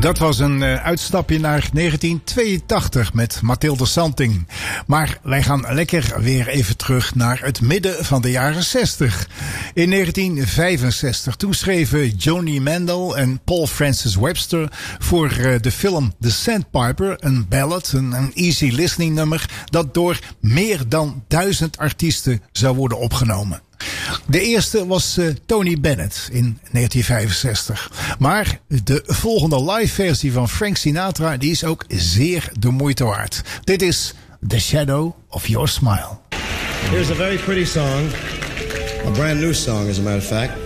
Dat was een uitstapje naar 1982 met Mathilde Santing. Maar wij gaan lekker weer even terug naar het midden van de jaren 60. In 1965, toen schreven Joni Mandel en Paul Francis Webster voor de film The Sandpiper een ballad, een easy listening nummer, dat door meer dan 1000 artiesten zou worden opgenomen. De eerste was Tony Bennett in 1965. Maar de volgende live versie van Frank Sinatra, die is ook zeer de moeite waard. Dit is The Shadow of Your Smile. Here's a very pretty song. A brand new song, as a matter of fact.